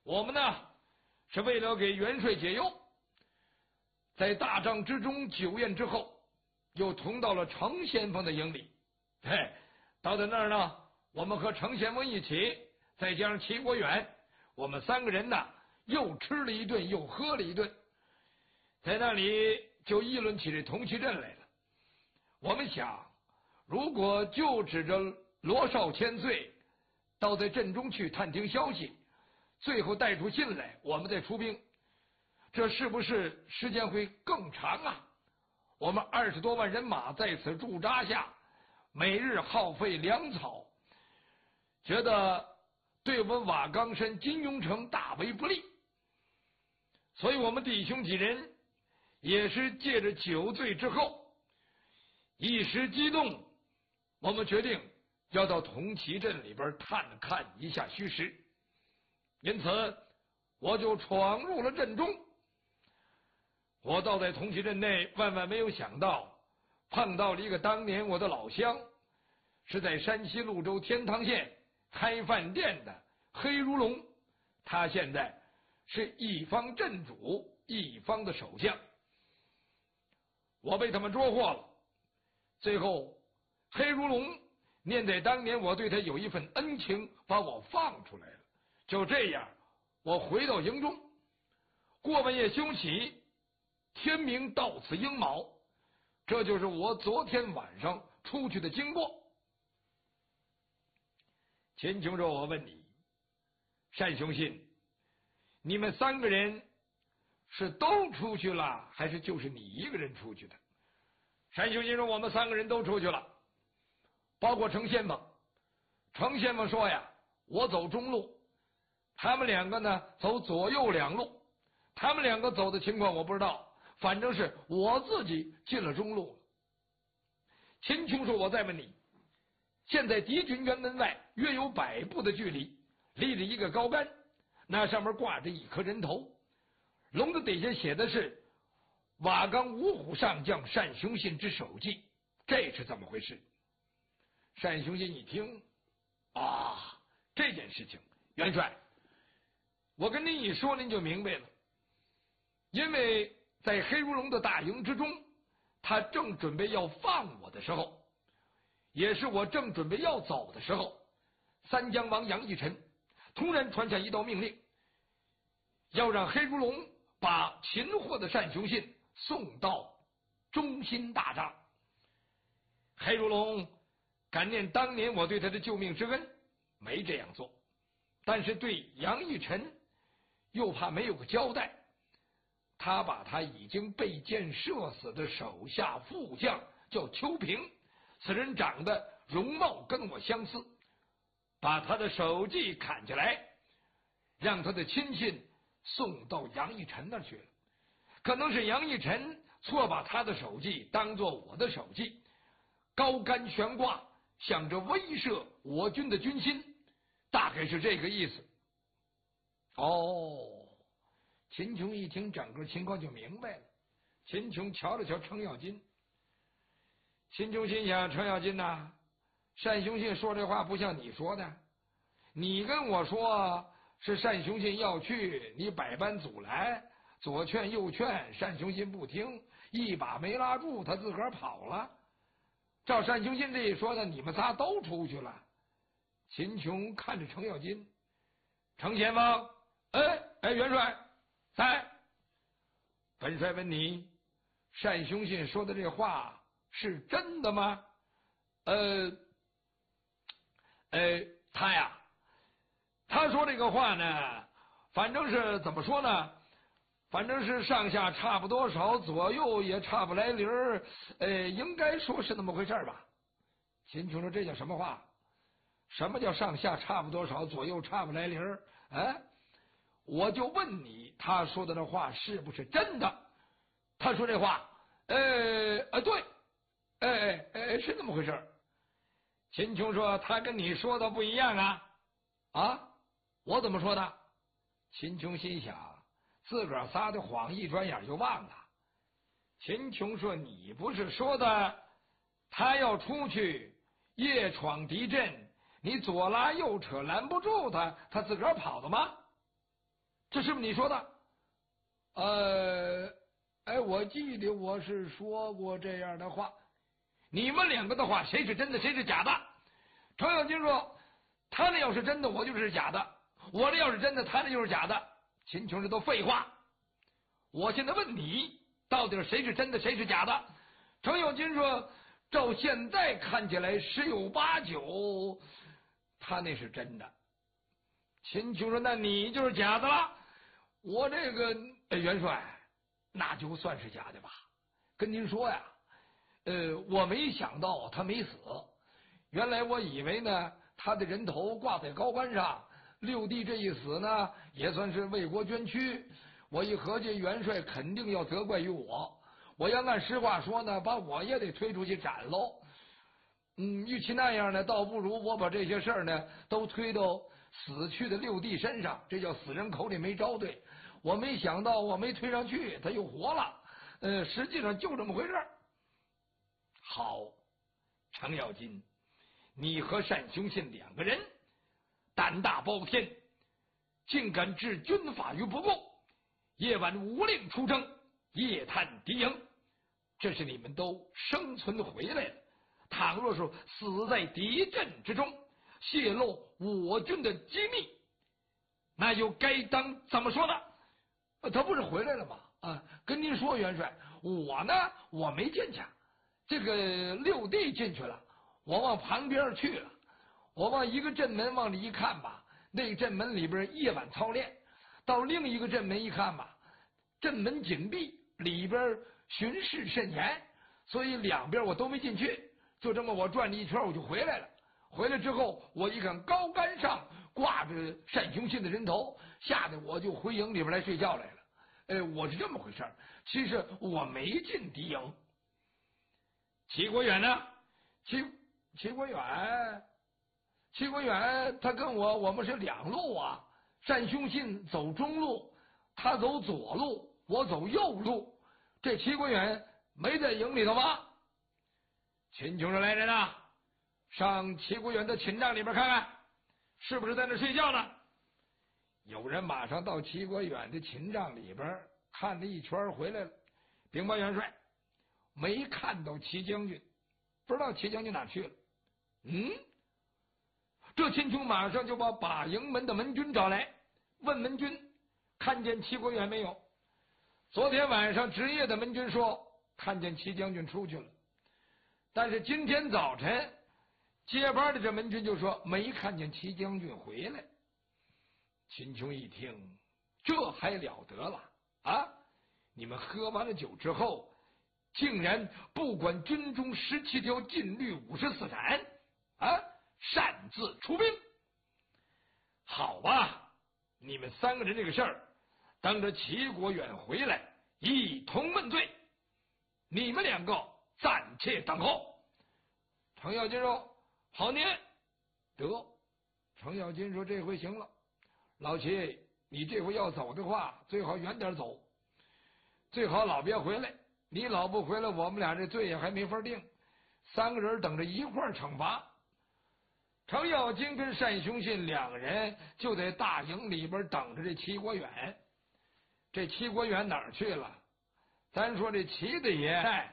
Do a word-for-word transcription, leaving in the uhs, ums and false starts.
我们呢是为了给元帅解忧，在大帐之中酒宴之后，又同到了程先锋的营里。嘿，到了那儿呢，我们和程先锋一起，再加上齐国远，我们三个人呢又吃了一顿，又喝了一顿，在那里就议论起这铜旗阵来了。我们想，如果就指着罗少千岁到在阵中去探听消息，最后带出信来，我们再出兵，这是不是时间会更长啊？我们二十多万人马在此驻扎下，每日耗费粮草，觉得对我们瓦岗山金庸城大为不利。所以我们弟兄几人也是借着酒醉之后一时激动，我们决定要到铜旗阵里边探看一下虚实。因此我就闯入了阵中。我倒在铜旗阵内，万万没有想到碰到了一个当年我的老乡，是在山西潞州天堂县开饭店的黑如龙，他现在是一方镇主，一方的守将。我被他们捉获了，最后黑如龙念在当年我对他有一份恩情，把我放出来了。就这样，我回到营中，过半夜休息，天明到此鹰卯，这就是我昨天晚上出去的经过。秦琼说：“我问你，单雄信，你们三个人是都出去了，还是就是你一个人出去的？”单雄信说：“我们三个人都出去了，包括程先锋。程先锋说呀，我走中路，他们两个呢走左右两路，他们两个走的情况我不知道，反正是我自己进了中路了。”秦琼说：“我再问你，现在敌军辕门外约有百步的距离，立着一个高杆，那上面挂着一颗人头，笼子底下写的是瓦岗五虎上将单雄信之手记，这是怎么回事？”单雄信一听，啊，这件事情，元帅，我跟您一说您就明白了。因为在黑如龙的大营之中，他正准备要放我的时候，也是我正准备要走的时候，三江王杨义臣突然传下一道命令，要让黑如龙把擒获的单雄信送到中心大帐。黑如龙感念当年我对他的救命之恩，没这样做，但是对杨义臣又怕没有个交代，他把他已经被箭射死的手下副将叫邱平，此人长得容貌跟我相似，把他的手记砍下来，让他的亲信送到杨义臣那儿去了。可能是杨义臣错把他的手记当作我的手记，高杆悬挂，想着威慑我军的军心，大概是这个意思。哦，秦琼一听整个情况就明白了。秦琼瞧了瞧程咬金，秦琼心想：程咬金呐，单雄信说这话不像你说的，你跟我说是单雄信要去，你百般阻拦，左劝右劝，单雄信不听，一把没拉住，他自个儿跑了。照单雄信这一说呢，你们仨都出去了。秦琼看着程咬金，程先锋，哎哎，元帅在。本帅问你，单雄信说的这话是真的吗？呃，呃，他呀，他说这个话呢，反正是怎么说呢？反正是上下差不多少，左右也差不来零儿，呃，应该说是那么回事吧。秦琼说：“这叫什么话？什么叫上下差不多少，左右差不来零儿？哎，我就问你，他说的那话是不是真的？”他说这话，呃呃，对，哎哎，是那么回事。秦琼说：“他跟你说的不一样啊，啊，我怎么说的？”秦琼心想，自个儿撒的谎，一转眼就忘了。秦琼说：“你不是说的，他要出去夜闯敌阵，你左拉右扯拦不住他，他自个儿跑的吗？” 这是不是你说的？呃，哎，我记得我是说过这样的话。你们两个的话，谁是真的，谁是假的？程咬金说：“他那要是真的，我就是假的；我这要是真的，他那就是假的。”秦琼这都废话。我现在问你，到底谁是真的，谁是假的？程咬金说：“照现在看起来，十有八九，他那是真的。”秦琼说：“那你就是假的了。”我这个、哎、元帅，那就算是假的吧。跟您说呀，呃，我没想到他没死。原来我以为呢，他的人头挂在高杆上，六弟这一死呢，也算是为国捐躯。我一合计，元帅肯定要责怪于我。我要按实话说呢，把我也得推出去斩喽。嗯，与其那样呢，倒不如我把这些事儿呢，都推到死去的六弟身上，这叫死人口里没招对。我没想到，我没推上去，他又活了。呃，实际上就这么回事儿。好，程咬金，你和单雄信两个人胆大包天，竟敢置军法于不顾，夜晚无令出征，夜探敌营，这是你们都生存回来了。倘若是死在敌阵之中，泄露我军的机密，那又该当怎么说呢？他不是回来了吗？啊，跟您说，元帅，我呢，我没进去，这个六弟进去了，我往旁边去了。我往一个阵门往里一看吧，那个阵门里边夜晚操练；到另一个阵门一看吧，阵门紧闭，里边巡视甚严，所以两边我都没进去。就这么我转了一圈，我就回来了。回来之后，我一看高杆上挂着单雄信的人头，吓得我就回营里边来睡觉来了。哎，我是这么回事儿。其实我没进敌营。齐国远呢？齐齐国远，齐国远他跟我我们是两路啊。单雄信走中路，他走左路，我走右路。这齐国远没在营里头吧？秦琼说：“来人呐，上齐国远的寝帐里边看看，是不是在那睡觉呢？”有人马上到齐国远的寝帐里边看了一圈回来了。禀报元帅，没看到齐将军，不知道齐将军哪去了。嗯，这秦琼马上就把把营门的门军找来，问门军看见齐国远没有。昨天晚上值夜的门军说看见齐将军出去了，但是今天早晨接班的这门军就说没看见齐将军回来。秦琼一听，这还了得了啊！你们喝完了酒之后，竟然不管军中十七条禁律五十四斩啊，擅自出兵。好吧，你们三个人这个事儿，等着齐国远回来一同问罪。你们两个暂且等候。程咬金说：“好年。”得，程咬金说：“这回行了，老齐，你这回要走的话，最好远点走，最好老别回来。你老不回来，我们俩这罪也还没法定，三个人等着一块儿惩罚。”程咬金跟单雄信两个人就在大营里边等着这齐国远。这齐国远哪儿去了？咱说这齐大爷